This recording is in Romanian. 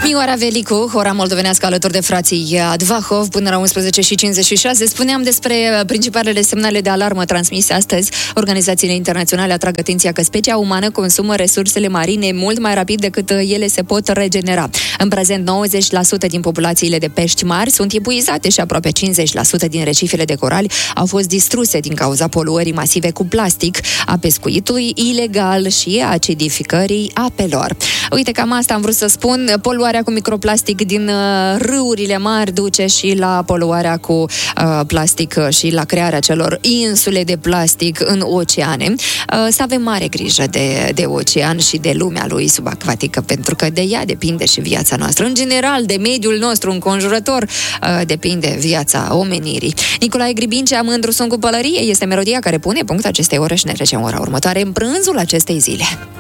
Mioara Velicu, ora moldovenească alături de frații Advahov, până la 11:56. Spuneam despre principalele semnale de alarmă transmise astăzi. Organizațiile internaționale atrag atenția că specia umană consumă resursele marine mult mai rapid decât ele se pot regenera. În prezent, 90% din populațiile de pești mari sunt epuizate și aproape 50% din recifele de corali au fost distruse din cauza poluării masive cu plastic, a pescuitului ilegal și a acidificării apelor. Uite, cam asta am vrut să spun. Poluarea cu microplastic din râurile mari duce și la poluarea cu plastic și la crearea celor insule de plastic în oceane. Să avem mare grijă de ocean și de lumea lui subacvatică, pentru că de ea depinde și viața noastră. În general, de mediul nostru înconjurător depinde viața omenirii. Nicolae Gribincea, mândru sunt cu pălărie, este melodia care pune punct acestei ore și ne trecem ora următoare în prânzul acestei zile.